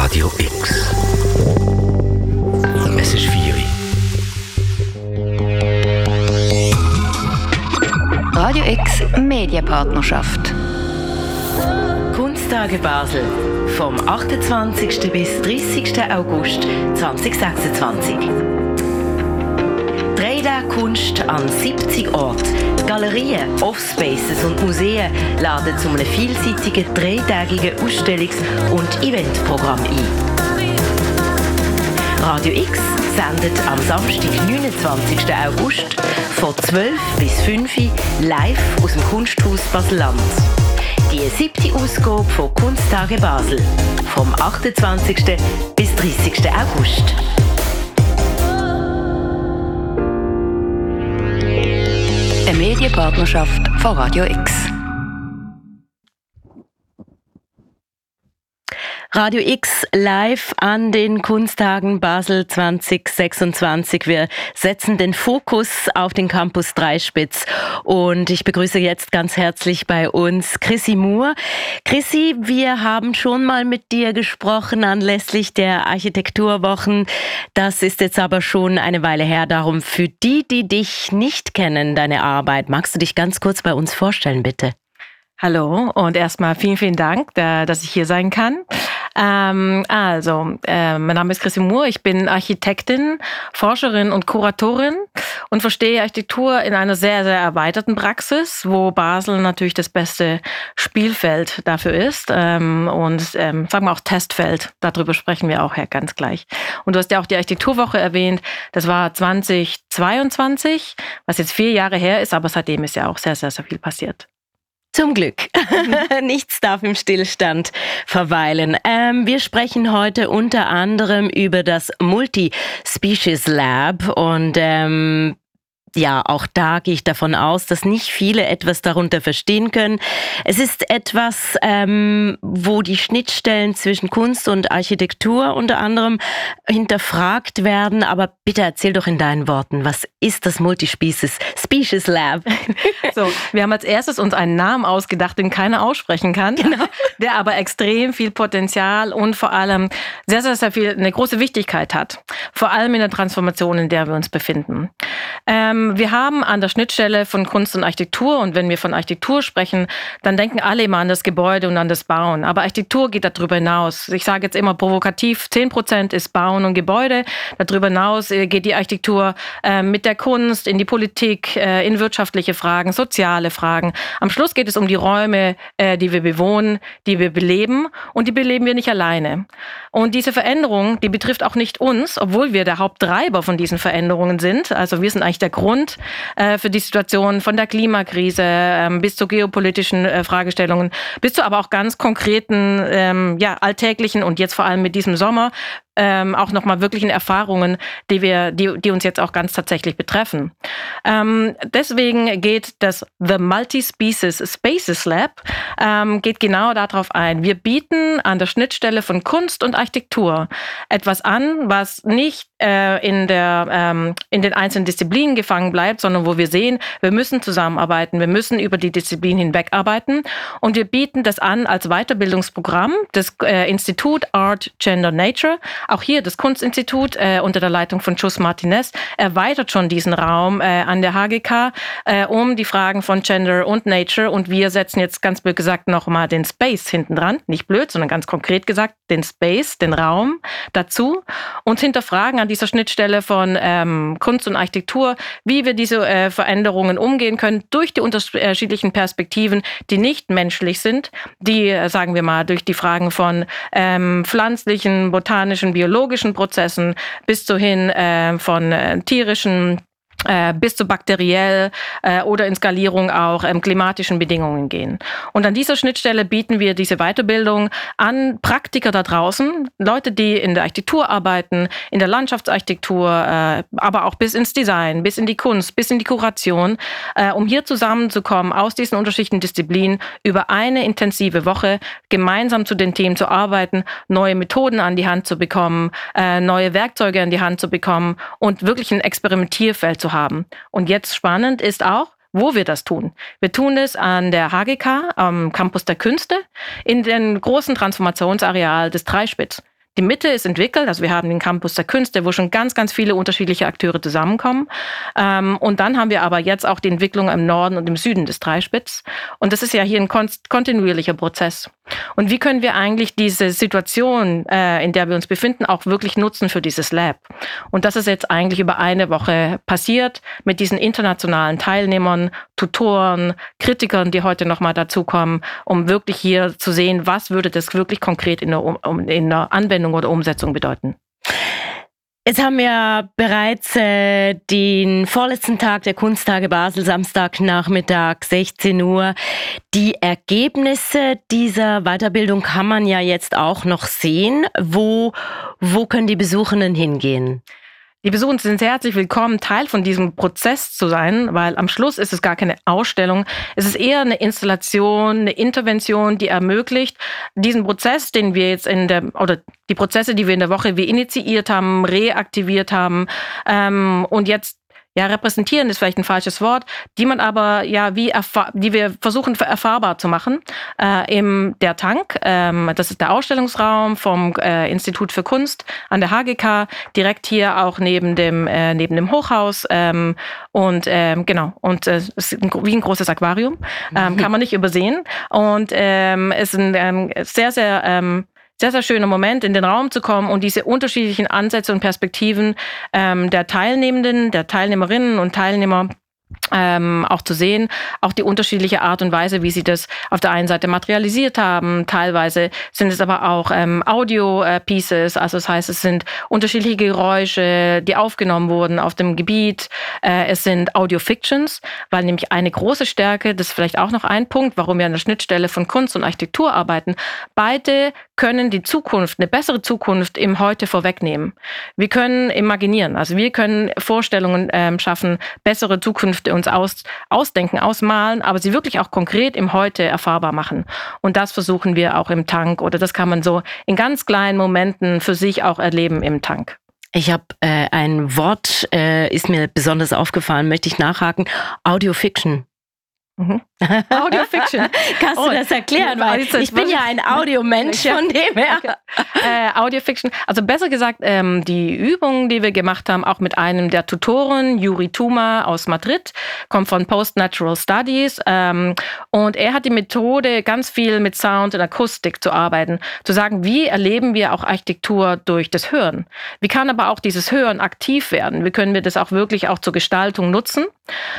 Radio X. Es ist 4 Uhr. Radio X Medienpartnerschaft. Kunsttage Basel vom 28. bis 30. August 2026. 3 Tage Kunst an 70 Orten. Galerien, Offspaces und Museen laden zu einem vielseitigen 3-tägigen Ausstellungs- und Eventprogramm ein. Radio X sendet am Samstag, 29. August von 12 bis 5 Uhr live aus dem Kunsthaus Basel-Lanz. Die 7. Ausgabe von Kunsttage Basel vom 28. bis 30. August. Eine Medienpartnerschaft von Radio X. Radio X live an den Kunsttagen Basel 2026. Wir setzen den Fokus auf den Campus Dreispitz und ich begrüße jetzt ganz herzlich bei uns Chrissy Moore. Chrissy, wir haben schon mal mit dir gesprochen anlässlich der Architekturwochen. Das ist jetzt aber schon eine Weile her. Darum für die, die dich nicht kennen, deine Arbeit, magst du dich ganz kurz bei uns vorstellen, bitte? Hallo und erstmal vielen Dank, dass ich hier sein kann. Mein Name ist Chrissy Moore, ich bin Architektin, Forscherin und Kuratorin und verstehe Architektur in einer sehr, sehr erweiterten Praxis, wo Basel natürlich das beste Spielfeld dafür ist sagen wir auch Testfeld, darüber sprechen wir auch ganz gleich. Und du hast ja auch die Architekturwoche erwähnt, das war 2022, was jetzt 4 Jahre her ist, aber seitdem ist ja auch sehr, sehr, sehr viel passiert. Zum Glück. Nichts darf im Stillstand verweilen. Wir sprechen heute unter anderem über das Multi-Species Lab und auch da gehe ich davon aus, dass nicht viele etwas darunter verstehen können. Es ist etwas, wo die Schnittstellen zwischen Kunst und Architektur unter anderem hinterfragt werden. Aber bitte erzähl doch in deinen Worten, was ist das Multi-Species Lab? So, wir haben als erstes uns einen Namen ausgedacht, den keiner aussprechen kann, genau, der aber extrem viel Potenzial und vor allem sehr, sehr, sehr viel, eine große Wichtigkeit hat. Vor allem in der Transformation, in der wir uns befinden. Wir haben an der Schnittstelle von Kunst und Architektur, und wenn wir von Architektur sprechen, dann denken alle immer an das Gebäude und an das Bauen. Aber Architektur geht darüber hinaus. Ich sage jetzt immer provokativ, 10% ist Bauen und Gebäude. Darüber hinaus geht die Architektur mit der Kunst in die Politik, in wirtschaftliche Fragen, soziale Fragen. Am Schluss geht es um die Räume, die wir bewohnen, die wir beleben, und die beleben wir nicht alleine. Und diese Veränderung, die betrifft auch nicht uns, obwohl wir der Haupttreiber von diesen Veränderungen sind. Also wir sind eigentlich der Grund für die Situation von der Klimakrise bis zu geopolitischen Fragestellungen, bis zu aber auch ganz konkreten, alltäglichen und jetzt vor allem mit diesem Sommer auch nochmal wirklichen Erfahrungen, die uns jetzt auch ganz tatsächlich betreffen. Deswegen geht das The Multi-Species Spaces Lab geht genau darauf ein. Wir bieten an der Schnittstelle von Kunst und Architektur etwas an, was nicht in den einzelnen Disziplinen gefangen bleibt, sondern wo wir sehen, wir müssen zusammenarbeiten, wir müssen über die Disziplin hinweg arbeiten, und wir bieten das an als Weiterbildungsprogramm des Institut Art, Gender, Nature. Auch hier das Kunstinstitut unter der Leitung von Chus Martinez erweitert schon diesen Raum an der HGK um die Fragen von Gender und Nature, und wir setzen jetzt ganz blöd gesagt nochmal den Space hinten dran, nicht blöd, sondern ganz konkret gesagt den Space, den Raum dazu, und hinterfragen an dieser Schnittstelle von Kunst und Architektur, wie wir diese Veränderungen umgehen können durch die unterschiedlichen Perspektiven, die nicht menschlich sind, die, sagen wir mal, durch die Fragen von pflanzlichen, botanischen, biologischen Prozessen bis hin von tierischen bis zu bakteriell oder in Skalierung auch klimatischen Bedingungen gehen. Und an dieser Schnittstelle bieten wir diese Weiterbildung an Praktiker da draußen, Leute, die in der Architektur arbeiten, in der Landschaftsarchitektur, aber auch bis ins Design, bis in die Kunst, bis in die Kuration, um hier zusammenzukommen aus diesen unterschiedlichen Disziplinen über eine intensive Woche, gemeinsam zu den Themen zu arbeiten, neue Methoden an die Hand zu bekommen, neue Werkzeuge an die Hand zu bekommen und wirklich ein Experimentierfeld zu haben. Und jetzt spannend ist auch, wo wir das tun. Wir tun es an der HGK, am Campus der Künste, in dem großen Transformationsareal des Dreispitz. Die Mitte ist entwickelt, also wir haben den Campus der Künste, wo schon ganz, ganz viele unterschiedliche Akteure zusammenkommen. Und dann haben wir aber jetzt auch die Entwicklung im Norden und im Süden des Dreispitz. Und das ist ja hier ein kontinuierlicher Prozess. Und wie können wir eigentlich diese Situation, in der wir uns befinden, auch wirklich nutzen für dieses Lab? Und das ist jetzt eigentlich über eine Woche passiert mit diesen internationalen Teilnehmern, Tutoren, Kritikern, die heute nochmal dazukommen, um wirklich hier zu sehen, was würde das wirklich konkret in der Anwendung oder Umsetzung bedeuten. Jetzt haben wir bereits den vorletzten Tag der Kunsttage Basel, Samstagnachmittag, 16 Uhr. Die Ergebnisse dieser Weiterbildung kann man ja jetzt auch noch sehen. Wo können die Besuchenden hingehen? Die Besucher sind sehr herzlich willkommen, Teil von diesem Prozess zu sein, weil am Schluss ist es gar keine Ausstellung. Es ist eher eine Installation, eine Intervention, die ermöglicht, diesen Prozess, den wir jetzt die Prozesse, die wir in der Woche initiiert haben, reaktiviert haben, und jetzt repräsentieren ist vielleicht ein falsches Wort, die man aber die wir versuchen erfahrbar zu machen. Der Tank, das ist der Ausstellungsraum vom Institut für Kunst an der HGK, direkt hier auch neben dem Hochhaus, und es ist wie ein großes Aquarium, kann man nicht übersehen, und es ist ein sehr, sehr schöner Moment, in den Raum zu kommen und diese unterschiedlichen Ansätze und Perspektiven der Teilnehmenden, der Teilnehmerinnen und Teilnehmer auch zu sehen, auch die unterschiedliche Art und Weise, wie sie das auf der einen Seite materialisiert haben. Teilweise sind es aber auch Audio-Pieces, also das heißt, es sind unterschiedliche Geräusche, die aufgenommen wurden auf dem Gebiet. Es sind Audio-Fictions, weil nämlich eine große Stärke, das ist vielleicht auch noch ein Punkt, warum wir an der Schnittstelle von Kunst und Architektur arbeiten. Beide können die Zukunft, eine bessere Zukunft im Heute vorwegnehmen. Wir können imaginieren, also wir können Vorstellungen schaffen, bessere Zukunft uns ausdenken, ausmalen, aber sie wirklich auch konkret im Heute erfahrbar machen. Und das versuchen wir auch im Tank, oder das kann man so in ganz kleinen Momenten für sich auch erleben im Tank. Ich habe ein Wort, ist mir besonders aufgefallen, möchte ich nachhaken. Audio-Fiction. Audio-Fiction. Kannst du das erklären? Weil ich bin ja ein Audiomensch, von dem her. Audio-Fiction, also besser gesagt, die Übungen, die wir gemacht haben, auch mit einem der Tutoren, Yuri Tuma aus Madrid, kommt von Post-Natural Studies, und er hat die Methode, ganz viel mit Sound und Akustik zu arbeiten, zu sagen, wie erleben wir auch Architektur durch das Hören? Wie kann aber auch dieses Hören aktiv werden? Wie können wir das auch wirklich auch zur Gestaltung nutzen?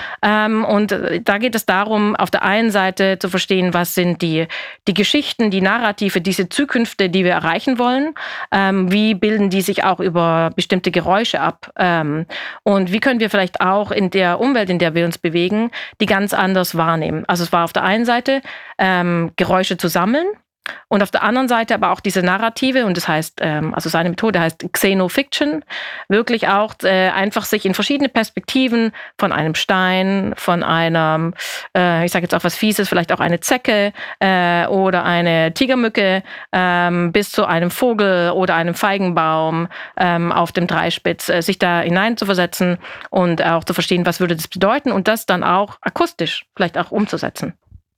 Und da geht es darum, auf der einen Seite zu verstehen, was sind die Geschichten, die Narrative, diese Zukünfte, die wir erreichen wollen. Wie bilden die sich auch über bestimmte Geräusche ab? Und wie können wir vielleicht auch in der Umwelt, in der wir uns bewegen, die ganz anders wahrnehmen? Also es war auf der einen Seite Geräusche zu sammeln, und auf der anderen Seite aber auch diese Narrative, und das heißt, also seine Methode heißt Xenofiction, wirklich auch einfach sich in verschiedene Perspektiven von einem Stein, von einem, ich sage jetzt auch was Fieses, vielleicht auch eine Zecke oder eine Tigermücke, bis zu einem Vogel oder einem Feigenbaum auf dem Dreispitz, sich da hineinzuversetzen und auch zu verstehen, was würde das bedeuten, und das dann auch akustisch vielleicht auch umzusetzen.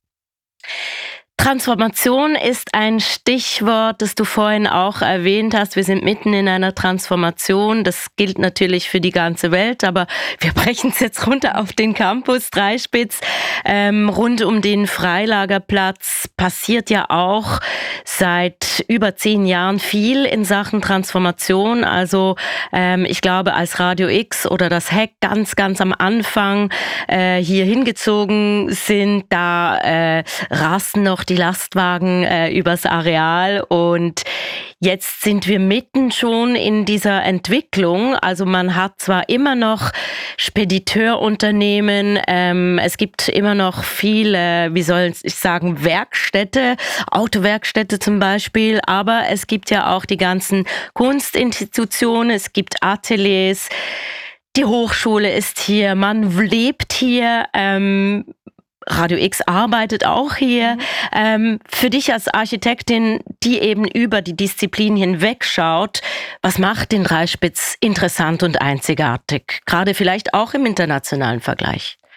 Transformation ist ein Stichwort, das du vorhin auch erwähnt hast. Wir sind mitten in einer Transformation. Das gilt natürlich für die ganze Welt, aber wir brechen es jetzt runter auf den Campus Dreispitz. Rund um den Freilagerplatz passiert ja auch seit über 10 Jahren viel in Sachen Transformation. Also ich glaube, als Radio X oder das Hack ganz am Anfang hier hingezogen sind, da rasten noch die Lastwagen übers Areal, und jetzt sind wir mitten schon in dieser Entwicklung. Also man hat zwar immer noch Spediteurunternehmen, es gibt immer noch viele, wie soll ich sagen, Werkstätte, Autowerkstätte zum Beispiel, aber es gibt ja auch die ganzen Kunstinstitutionen, es gibt Ateliers, die Hochschule ist hier, man lebt hier, Radio X arbeitet auch hier. Für dich als Architektin, die eben über die Disziplin hinweg schaut, was macht den Dreispitz interessant und einzigartig? Gerade vielleicht auch im internationalen Vergleich.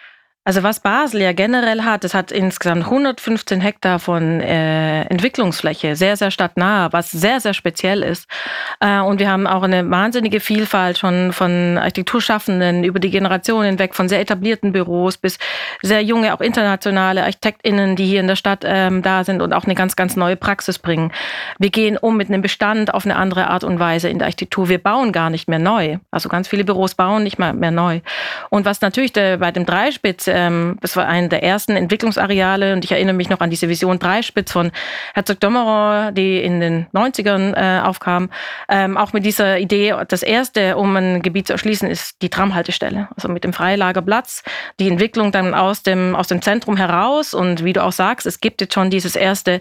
Also was Basel ja generell hat, es hat insgesamt 115 Hektar von Entwicklungsfläche, sehr, sehr stadtnah, was sehr, sehr speziell ist. Und wir haben auch eine wahnsinnige Vielfalt schon von Architekturschaffenden über die Generationen hinweg, von sehr etablierten Büros bis sehr junge, auch internationale ArchitektInnen, die hier in der Stadt da sind und auch eine ganz, ganz neue Praxis bringen. Wir gehen um mit einem Bestand auf eine andere Art und Weise in der Architektur. Wir bauen gar nicht mehr neu. Also ganz viele Büros bauen nicht mehr neu. Und was natürlich bei dem Dreispitz, das war eine der ersten Entwicklungsareale und ich erinnere mich noch an diese Vision Dreispitz von Herzog Dommeroy, die in den 90ern aufkam. Auch mit dieser Idee, das erste, um ein Gebiet zu erschließen, ist die Tramhaltestelle. Also mit dem Freilagerplatz, die Entwicklung dann aus dem Zentrum heraus und wie du auch sagst, es gibt jetzt schon dieses erste,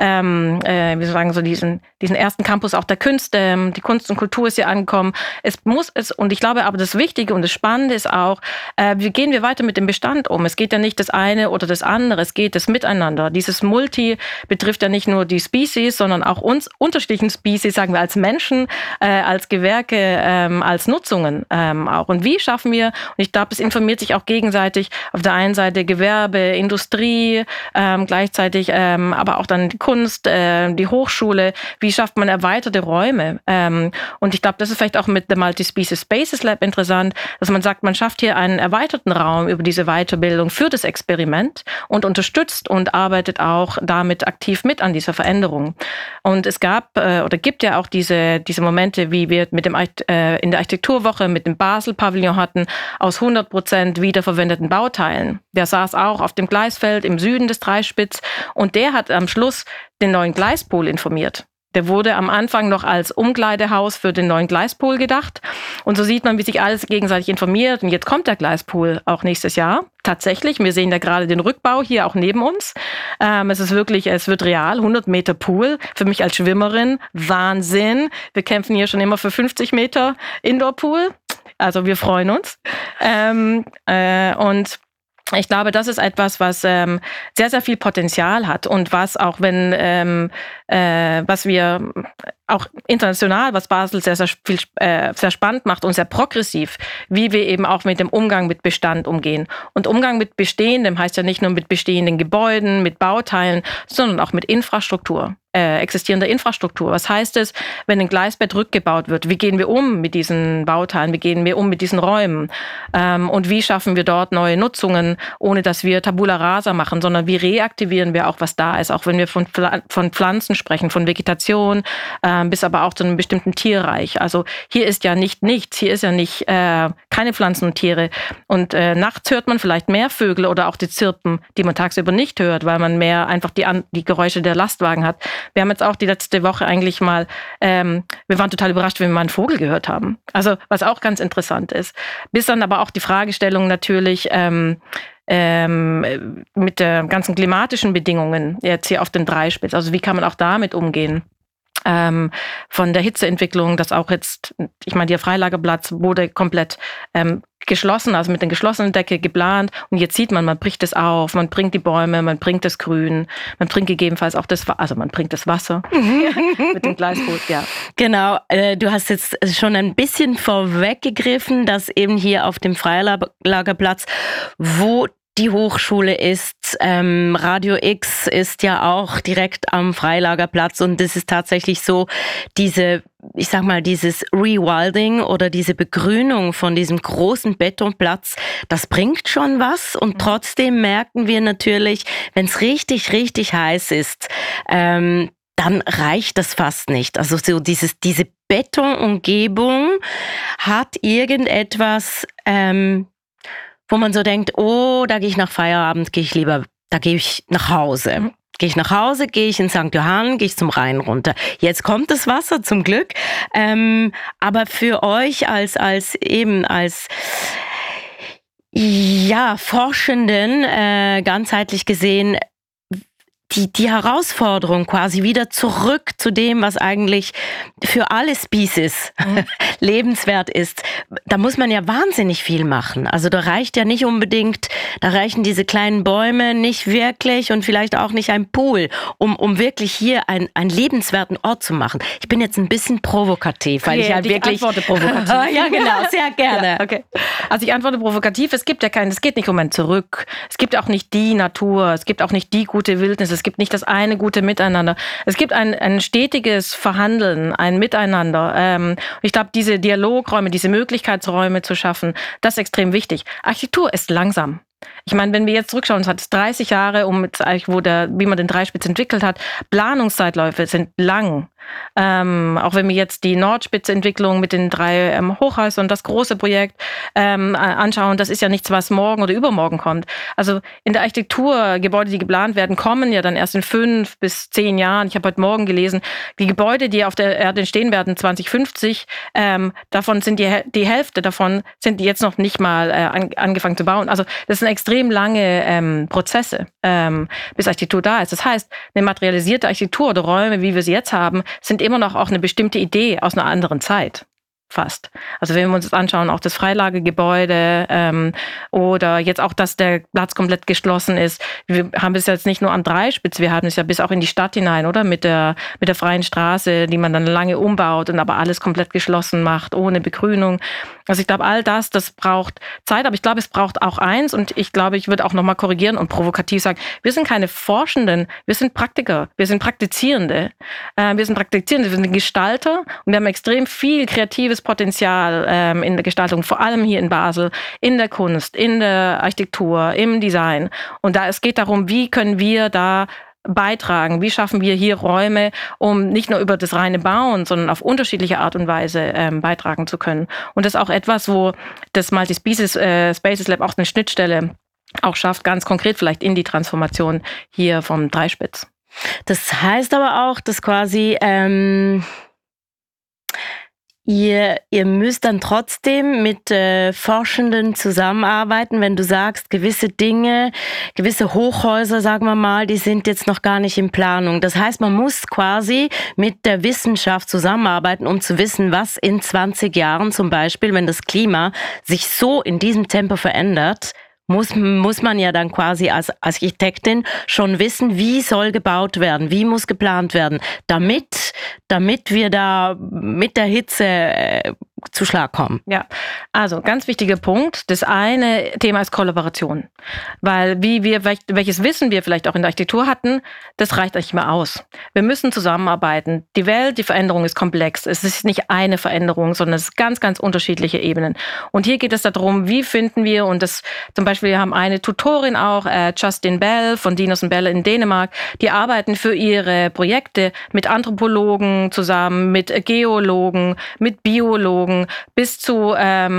wie sagen so diesen ersten Campus auch der Künste, die Kunst und Kultur ist hier angekommen. Und ich glaube aber das Wichtige und das Spannende ist auch, wie gehen wir weiter mit dem Bestand um? Es geht ja nicht das eine oder das andere, es geht das Miteinander. Dieses Multi betrifft ja nicht nur die Species, sondern auch uns unterschiedlichen Species, sagen wir als Menschen, als Gewerke, als Nutzungen auch. Und wie schaffen wir, und ich glaube, es informiert sich auch gegenseitig, auf der einen Seite Gewerbe, Industrie, gleichzeitig aber auch dann die Kunst, die Hochschule, wie schafft man erweiterte Räume? Und ich glaube, das ist vielleicht auch mit der Multi-Species Spaces Lab interessant, dass man sagt, man schafft hier einen erweiterten Raum über diese Weiterbildung für das Experiment und unterstützt und arbeitet auch damit aktiv mit an dieser Veränderung. Und es gab oder gibt ja auch diese Momente, wie wir mit dem in der Architekturwoche mit dem Basel-Pavillon hatten, aus 100% wiederverwendeten Bauteilen. Der saß auch auf dem Gleisfeld im Süden des Dreispitz und der hat am Schluss den neuen Gleispool informiert. Der wurde am Anfang noch als Umkleidehaus für den neuen Gleispool gedacht. Und so sieht man, wie sich alles gegenseitig informiert. Und jetzt kommt der Gleispool auch nächstes Jahr. Tatsächlich, wir sehen ja gerade den Rückbau hier auch neben uns. Es wird real, 100 Meter Pool. Für mich als Schwimmerin, Wahnsinn. Wir kämpfen hier schon immer für 50 Meter Indoor-Pool. Also wir freuen uns. Und ich glaube, das ist etwas, was sehr, sehr viel Potenzial hat und was auch was wir auch international, was Basel sehr, sehr viel, sehr spannend macht und sehr progressiv, wie wir eben auch mit dem Umgang mit Bestand umgehen. Und Umgang mit Bestehendem heißt ja nicht nur mit bestehenden Gebäuden, mit Bauteilen, sondern auch mit Infrastruktur. Existierender Infrastruktur. Was heißt es, wenn ein Gleisbett rückgebaut wird? Wie gehen wir um mit diesen Bauteilen? Wie gehen wir um mit diesen Räumen? Und wie schaffen wir dort neue Nutzungen, ohne dass wir Tabula rasa machen, sondern wie reaktivieren wir auch, was da ist? Auch wenn wir von Pflanzen sprechen, von Vegetation, bis aber auch zu einem bestimmten Tierreich. Also hier ist ja nicht nichts. Hier ist ja nicht keine Pflanzen und Tiere. Und nachts hört man vielleicht mehr Vögel oder auch die Zirpen, die man tagsüber nicht hört, weil man mehr einfach die Geräusche der Lastwagen hat. Wir haben jetzt auch die letzte Woche eigentlich mal, wir waren total überrascht, wenn wir mal einen Vogel gehört haben. Also was auch ganz interessant ist. Bis dann aber auch die Fragestellung natürlich mit der ganzen klimatischen Bedingungen jetzt hier auf den Dreispitz. Also wie kann man auch damit umgehen? Von der Hitzeentwicklung, dass auch jetzt, ich meine, der Freilagerplatz wurde komplett geschlossen, also mit der geschlossenen Decke geplant. Und jetzt sieht man bricht es auf, man bringt die Bäume, man bringt das Grün, man bringt gegebenenfalls auch man bringt das Wasser mit dem Gleisboot, ja. Genau, du hast jetzt schon ein bisschen vorweggegriffen, dass eben hier auf dem Freilagerplatz, wo die Hochschule ist, Radio X ist ja auch direkt am Freilagerplatz und es ist tatsächlich so, dieses Rewilding oder diese Begrünung von diesem großen Betonplatz, das bringt schon was und trotzdem merken wir natürlich, wenn es richtig, richtig heiß ist, dann reicht das fast nicht. Also so diese Betonumgebung hat irgendetwas, wo man so denkt, oh, da gehe ich nach Feierabend, gehe ich nach Hause. Gehe ich nach Hause, gehe ich in St. Johann, gehe ich zum Rhein runter. Jetzt kommt das Wasser zum Glück. Aber für euch als Forschenden, ganzheitlich gesehen, die Herausforderung quasi wieder zurück zu dem, was eigentlich für alle Species lebenswert ist. Da muss man ja wahnsinnig viel machen. Also da reicht ja nicht unbedingt, da reichen diese kleinen Bäume nicht wirklich und vielleicht auch nicht ein Pool, um wirklich hier einen lebenswerten Ort zu machen. Ich bin jetzt ein bisschen provokativ, weil ich halt wirklich... Ich antworte provokativ. Ja, genau, sehr gerne. Ja, okay. Also ich antworte provokativ, es geht nicht um ein Zurück. Es gibt auch nicht die Natur, es gibt auch nicht die gute Wildnis, es gibt nicht das eine gute Miteinander. Es gibt ein stetiges Verhandeln, ein Miteinander. Ich glaube, diese Dialogräume, diese Möglichkeitsräume zu schaffen, das ist extrem wichtig. Architektur ist langsam. Ich meine, wenn wir jetzt zurückschauen, es hat 30 Jahre, wie man den Dreispitz entwickelt hat. Planungszeitläufe sind lang. Auch wenn wir jetzt die Nordspitze-Entwicklung mit den 3 Hochhäusern und das große Projekt anschauen, das ist ja nichts, was morgen oder übermorgen kommt. Also in der Architektur, Gebäude, die geplant werden, kommen ja dann erst in 5 bis 10 Jahren. Ich habe heute Morgen gelesen, die Gebäude, die auf der Erde entstehen werden 2050, davon sind die Hälfte davon sind jetzt noch nicht mal angefangen zu bauen. Also das sind extrem lange Prozesse, bis Architektur da ist. Das heißt, eine materialisierte Architektur oder Räume, wie wir sie jetzt haben, sind immer noch auch eine bestimmte Idee aus einer anderen Zeit. Fast. Also wenn wir uns das anschauen, auch das Freilagergebäude oder jetzt auch, dass der Platz komplett geschlossen ist. Wir haben es jetzt nicht nur am Dreispitz, wir haben es ja bis auch in die Stadt hinein, oder? Mit der freien Straße, die man dann lange umbaut und aber alles komplett geschlossen macht, ohne Begrünung. Also ich glaube, all das braucht Zeit, aber ich glaube, es braucht auch eins und ich glaube, ich würde auch nochmal korrigieren und provokativ sagen, wir sind keine Forschenden, wir sind Praktiker, wir sind Praktizierende. Wir sind Gestalter und wir haben extrem viel kreatives Potenzial in der Gestaltung, vor allem hier in Basel, in der Kunst, in der Architektur, im Design. Und es geht darum, wie können wir da beitragen, wie schaffen wir hier Räume, um nicht nur über das reine Bauen, sondern auf unterschiedliche Art und Weise beitragen zu können. Und das ist auch etwas, wo das Multi-Species Spaces Lab auch eine Schnittstelle auch schafft, ganz konkret vielleicht in die Transformation hier vom Dreispitz. Das heißt aber auch, dass quasi Ihr müsst dann trotzdem mit Forschenden zusammenarbeiten, wenn du sagst, gewisse Dinge, gewisse Hochhäuser, sagen wir mal, die sind jetzt noch gar nicht in Planung. Das heißt, man muss quasi mit der Wissenschaft zusammenarbeiten, um zu wissen, was in 20 Jahren zum Beispiel, wenn das Klima sich so in diesem Tempo verändert, muss man ja dann quasi als Architektin schon wissen, wie soll gebaut werden, wie muss geplant werden, damit wir da mit der Hitze zu Schlag kommen. Ja, also ganz wichtiger Punkt. Das eine Thema ist Kollaboration. Weil welches Wissen wir vielleicht auch in der Architektur hatten, das reicht nicht mehr aus. Wir müssen zusammenarbeiten. Die Veränderung ist komplex. Es ist nicht eine Veränderung, sondern es ist ganz, ganz unterschiedliche Ebenen. Und hier geht es darum, wie finden wir, und das zum Beispiel, wir haben eine Tutorin auch, Justin Bell von Dinos und Bell in Dänemark, die arbeiten für ihre Projekte mit Anthropologen zusammen, mit Geologen, mit Biologen, bis zu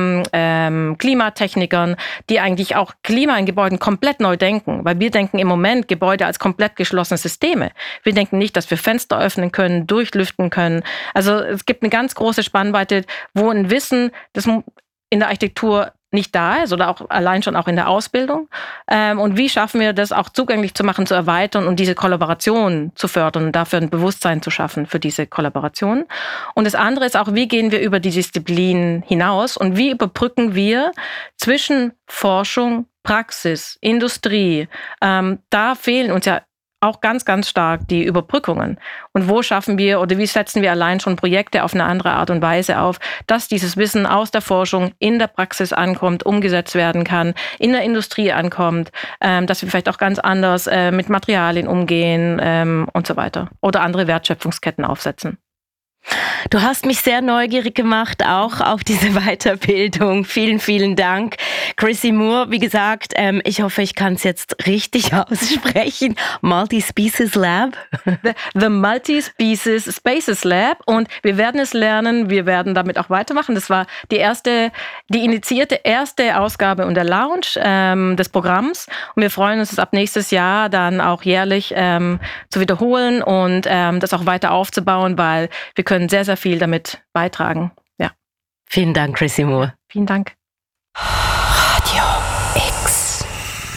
Klimatechnikern, die eigentlich auch Klima in Gebäuden komplett neu denken. Weil wir denken im Moment Gebäude als komplett geschlossene Systeme. Wir denken nicht, dass wir Fenster öffnen können, durchlüften können. Also es gibt eine ganz große Spannweite, wo ein Wissen, das in der Architektur nicht da ist oder auch allein schon auch in der Ausbildung. Und wie schaffen wir das auch zugänglich zu machen, zu erweitern und diese Kollaboration zu fördern und dafür ein Bewusstsein zu schaffen für diese Kollaboration. Und das andere ist auch, wie gehen wir über die Disziplinen hinaus und wie überbrücken wir zwischen Forschung, Praxis, Industrie. Da fehlen uns ja auch ganz, ganz stark die Überbrückungen. Und wo schaffen wir oder wie setzen wir allein schon Projekte auf eine andere Art und Weise auf, dass dieses Wissen aus der Forschung in der Praxis ankommt, umgesetzt werden kann, in der Industrie ankommt, dass wir vielleicht auch ganz anders mit Materialien umgehen und so weiter. Oder andere Wertschöpfungsketten aufsetzen. Du hast mich sehr neugierig gemacht, auch auf diese Weiterbildung. Vielen, vielen Dank. Chrissy Moore, wie gesagt, ich hoffe, ich kann es jetzt richtig aussprechen. Multi-Species Lab. The Multi-Species Spaces Lab. Und wir werden es lernen, wir werden damit auch weitermachen. Das war die initiierte erste Ausgabe und der Launch des Programms. Und wir freuen uns, es ab nächstes Jahr dann auch jährlich zu wiederholen und das auch weiter aufzubauen, weil wir können sehr, sehr viel damit beitragen. Ja. Vielen Dank, Chrissy Moore. Vielen Dank. Radio X.